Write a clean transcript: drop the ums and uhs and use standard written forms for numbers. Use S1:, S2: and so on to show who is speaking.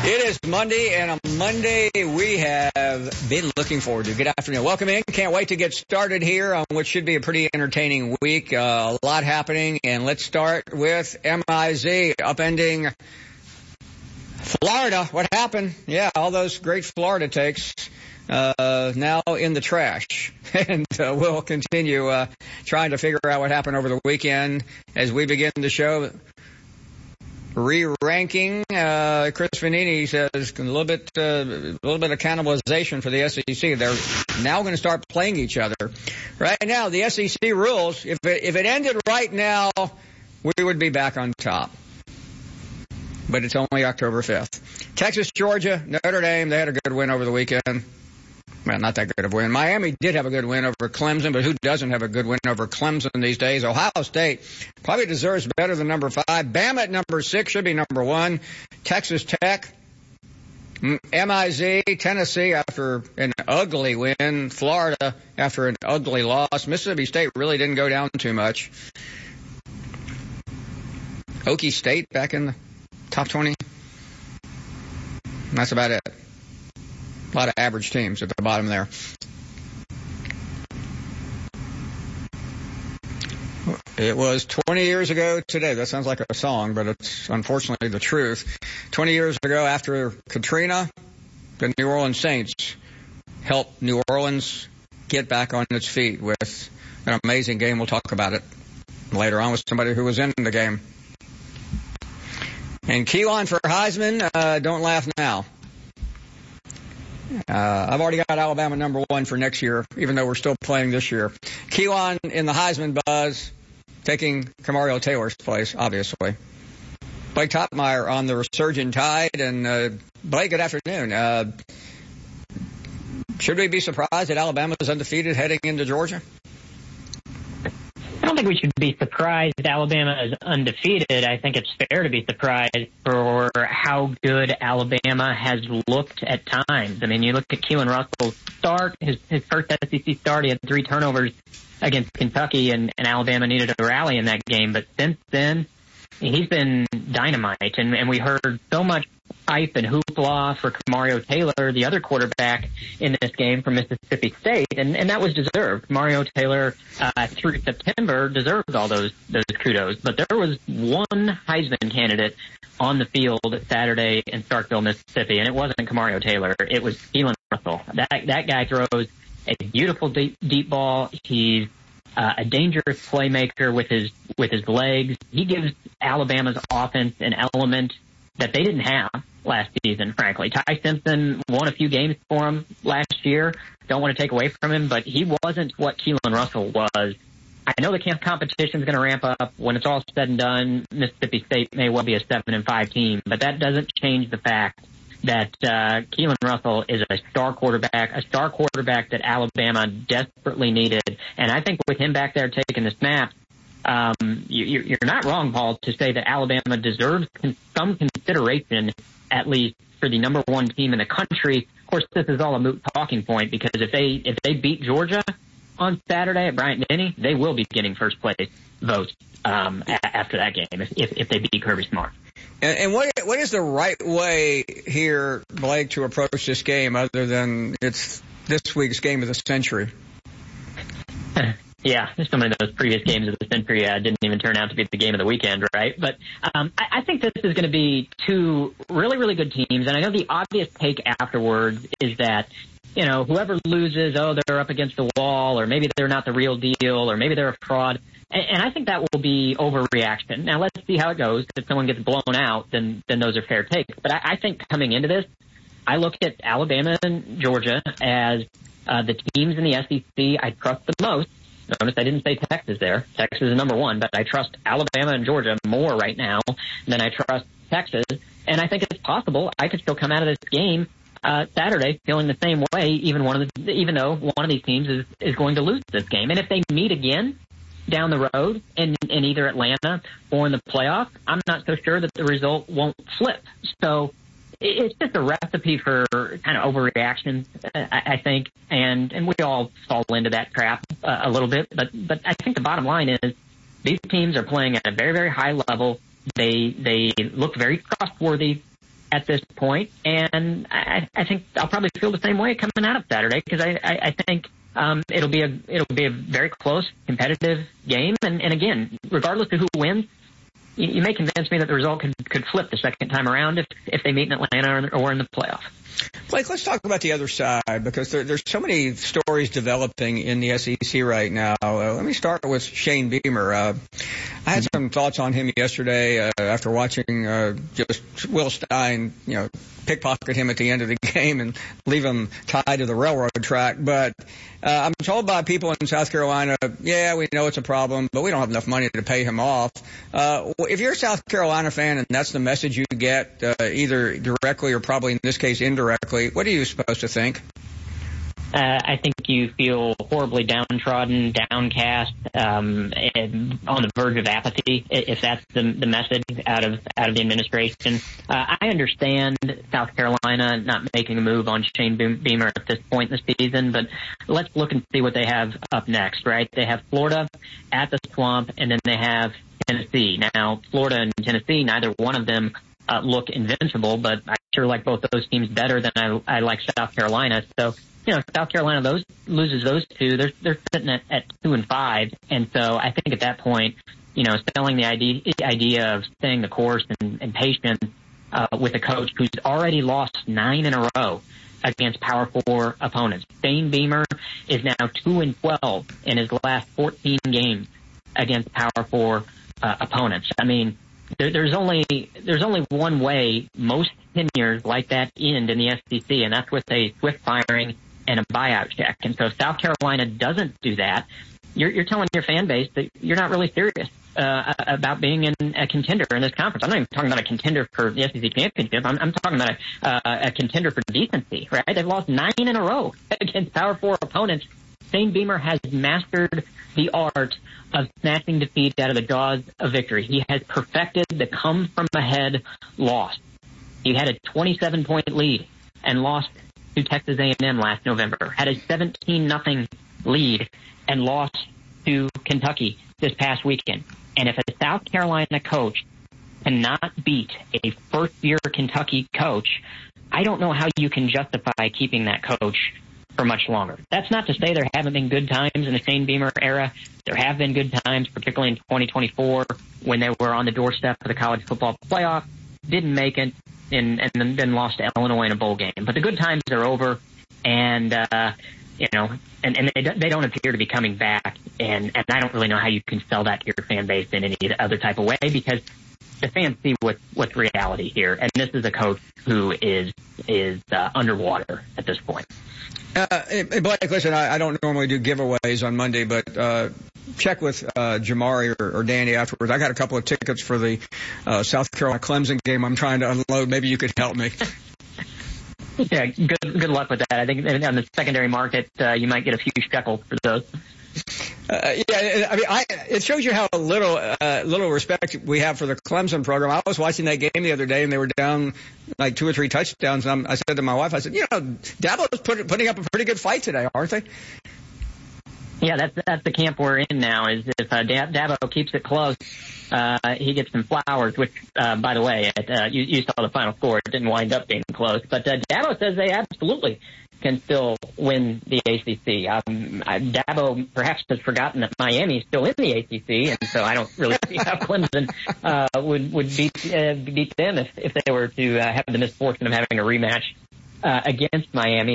S1: It is Monday, and on Monday we have been looking forward to. Good afternoon. Welcome in. Can't wait to get started here on what should be a pretty entertaining week. A lot happening, and let's start with MIZ upending Florida. What happened? Yeah, all those great Florida takes now in the trash. And we'll continue trying to figure out what happened over the weekend as we begin the show. Re-ranking, Chris Vanini says a little bit of cannibalization for the SEC. They're now going to start playing each other. Right now, the SEC rules, if it ended right now, we would be back on top. But it's only October 5th. Texas, Georgia, Notre Dame, they had a good win over the weekend. Well, not that good of a win. Miami did have a good win over Clemson, but who doesn't have a good win over Clemson these days? Ohio State probably deserves better than number 5. Bama at number 6 should be number 1. Texas Tech, MIZ, Tennessee after an ugly win. Florida after an ugly loss. Mississippi State really didn't go down too much. Okie State back in the top 20. That's about it. A lot of average teams at the bottom there. It was 20 years ago today. That sounds like a song, but it's unfortunately the truth. 20 years ago after Katrina, the New Orleans Saints helped New Orleans get back on its feet with an amazing game. We'll talk about it later on with somebody who was in the game. And Keelan for Heisman, don't laugh now. I've already got Alabama number 1 for next year, even though we're still playing this year. Keelan in the Heisman buzz, taking Kamario Taylor's place, obviously. Blake Topmeyer on the resurgent tide. And, Blake, good afternoon. Should we be surprised that Alabama is undefeated heading into Georgia?
S2: I don't think we should be surprised Alabama is undefeated. I think it's fair to be surprised for how good Alabama has looked at times. I mean, you look at Keelan Russell's start, his first SEC start, he had 3 turnovers against Kentucky, and Alabama needed a rally in that game. But since then, he's been dynamite, and we heard so much hype and hoopla for Kamario Taylor, the other quarterback in this game from Mississippi State, and that was deserved. Mario Taylor, through September, deserved all those kudos. But there was one Heisman candidate on the field Saturday in Starkville, Mississippi, and it wasn't Kamario Taylor. It was Keelan Russell. That guy throws a beautiful deep ball. He's a dangerous playmaker with his legs. He gives Alabama's offense an element that they didn't have last season, frankly. Ty Simpson won a few games for him last year. Don't want to take away from him, but he wasn't what Keelan Russell was. I know the competition is going to ramp up. When it's all said and done, Mississippi State may well be a 7-5 team, but that doesn't change the fact that Keelan Russell is a star quarterback that Alabama desperately needed. And I think with him back there taking the snaps, you're not wrong, Paul, to say that Alabama deserves some consideration, at least for the number 1 team in the country. Of course, this is all a moot talking point because if they beat Georgia on Saturday at Bryant-Denny, they will be getting first place votes after that game if they beat Kirby Smart.
S1: And what is the right way here, Blake, to approach this game other than it's this week's game of the century?
S2: Yeah, some of those previous games of the century didn't even turn out to be the game of the weekend, right? But I think this is going to be 2 really, really good teams. And I know the obvious take afterwards is that, you know, whoever loses, they're up against the wall, or maybe they're not the real deal, or maybe they're a fraud. And I think that will be overreaction. Now, let's see how it goes. If someone gets blown out, then those are fair takes. But I think coming into this, I look at Alabama and Georgia as the teams in the SEC I trust the most. Notice I didn't say Texas there. Texas is number 1, but I trust Alabama and Georgia more right now than I trust Texas. And I think it's possible I could still come out of this game Saturday feeling the same way, even though one of these teams is going to lose this game. And if they meet again down the road in either Atlanta or in the playoff, I'm not so sure that the result won't flip. So it's just a recipe for kind of overreaction, I think, and we all fall into that trap a little bit. But I think the bottom line is these teams are playing at a very, very high level. They look very trustworthy at this point, and I think I'll probably feel the same way coming out of Saturday, because I think it'll be a very close, competitive game, and again, regardless of who wins, you may convince me that the result could flip the second time around if they meet in Atlanta or in the playoff.
S1: Blake, let's talk about the other side, because there's so many stories developing in the SEC right now. Let me start with Shane Beamer. I had some thoughts on him yesterday after watching just Will Stein, pickpocket him at the end of the game and leave him tied to the railroad track. But I'm told by people in South Carolina, yeah, we know it's a problem, but we don't have enough money to pay him off. If you're a South Carolina fan and that's the message you get, either directly or probably in this case indirectly, what are you supposed to think?
S2: I think you feel horribly downtrodden, downcast, and on the verge of apathy, if that's the message out of the administration. I understand South Carolina not making a move on Shane Beamer at this point in the season, but let's look and see what they have up next, right? They have Florida at the Swamp, and then they have Tennessee. Now, Florida and Tennessee, neither one of them look invincible, but I sure like both of those teams better than I like South Carolina. So, South Carolina loses those two. They're sitting at 2-5, and so I think at that point, selling the idea of staying the course and patience with a coach who's already lost 9 in a row against Power 4 opponents. Shane Beamer is now 2-12 in his last 14 games against Power 4 opponents. I mean, there's only one way most tenures like that end in the SEC, and that's with a swift firing and a buyout check. And so if South Carolina doesn't do that, you're telling your fan base that you're not really serious about being in a contender in this conference. I'm not even talking about a contender for the SEC championship. I'm talking about a contender for decency, right? They've lost 9 in a row against Power 4 opponents. Shane Beamer has mastered the art of snatching defeat out of the jaws of victory. He has perfected the come-from-ahead loss. He had a 27-point lead and lost to Texas A&M last November, had a 17-0 lead and lost to Kentucky this past weekend. And if a South Carolina coach cannot beat a first-year Kentucky coach, I don't know how you can justify keeping that coach for much longer. That's not to say there haven't been good times in the Shane Beamer era. There have been good times, particularly in 2024, when they were on the doorstep of the college football playoff, didn't make it, and then lost to Illinois in a bowl game. But the good times are over, and they don't appear to be coming back. And I don't really know how you can sell that to your fan base in any other type of way, because the fans see what's reality here. And this is a coach who is underwater at this point.
S1: Blake, listen, I don't normally do giveaways on Monday, but check with Jamari or Danny afterwards. I got a couple of tickets for the South Carolina Clemson game I'm trying to unload. Maybe you could help me.
S2: Yeah, good luck with that. I think on the secondary market, you might get a few shekels for those. It shows you how little respect we have for the Clemson program. I was watching that game the other day, and they were down like 2 or 3 touchdowns. And I said to my wife, I said, Dabo's putting up a pretty good fight today, aren't they? Yeah, that's the camp we're in now. Is if Dabo keeps it close, he gets some flowers. Which, by the way, you saw the final score; it didn't wind up being close. But Dabo says they absolutely can still win the ACC. Dabo perhaps has forgotten that Miami is still in the ACC, and so I don't really see how Clemson would beat them if they were to have the misfortune of having a rematch against Miami.